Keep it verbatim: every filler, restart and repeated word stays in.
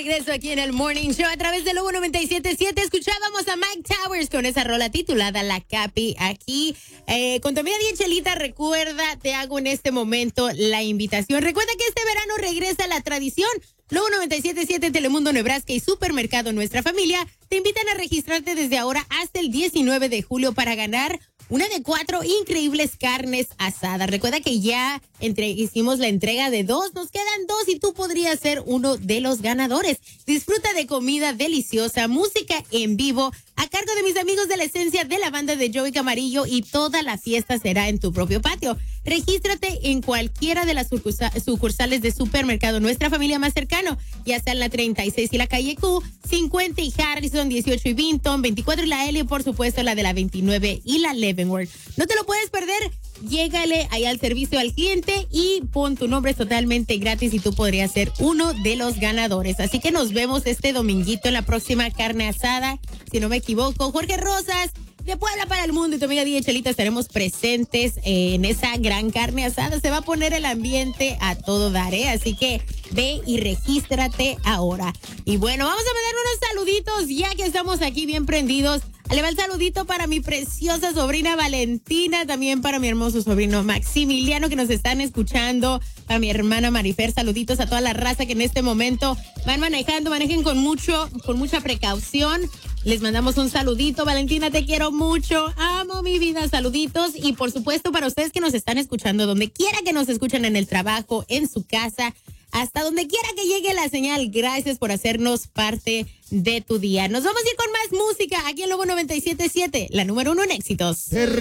regreso aquí en el Morning Show a través de Lobo noventa y siete punto siete. Escuchábamos a Mike Towers con esa rola titulada La Capi. Aquí eh, con tu amiga Diez Chelita, recuerda, te hago en este momento la invitación. Recuerda que este verano regresa la tradición. Lobo noventa y siete punto siete, Telemundo, Nebraska y Supermercado Nuestra Familia te invitan a registrarte desde ahora hasta el diecinueve de julio para ganar una de cuatro increíbles carnes asadas. Recuerda que ya entre, hicimos la entrega de dos, nos quedan dos y tú podrías ser uno de los ganadores. Disfruta de comida deliciosa, música en vivo a cargo de mis amigos de la esencia de la banda de Joey Camarillo y toda la fiesta será en tu propio patio. Regístrate en cualquiera de las sucursa- sucursales de Supermercado Nuestra Familia más cercano, ya sea en la treinta y seis y la calle Q, cincuenta y Harrison, dieciocho y Vinton, veinticuatro y la L y por supuesto la de la veintinueve y la Leavenworth. No te lo puedes perder, llégale ahí al servicio al cliente y pon tu nombre, es totalmente gratis y tú podrías ser uno de los ganadores. Así que nos vemos este dominguito en la próxima carne asada, si no me equivoco. Jorge Rosas, de Puebla para el Mundo y tu amiga Diez Chelita estaremos presentes eh, en esa gran carne asada. Se va a poner el ambiente a todo dar, ¿eh? Así que ve y regístrate ahora. Y bueno, vamos a mandar unos saluditos ya que estamos aquí bien prendidos. Le va el saludito para mi preciosa sobrina Valentina, también para mi hermoso sobrino Maximiliano que nos están escuchando, para mi hermana Marifer, saluditos a toda la raza que en este momento van manejando, manejen con mucho, con mucha precaución. Les mandamos un saludito. Valentina, te quiero mucho, amo mi vida, saluditos. Y por supuesto para ustedes que nos están escuchando, donde quiera que nos escuchen, en el trabajo, en su casa, hasta donde quiera que llegue la señal, gracias por hacernos parte de tu día. Nos vamos a ir con más música aquí en Lobo noventa y siete punto siete, la número uno en éxitos.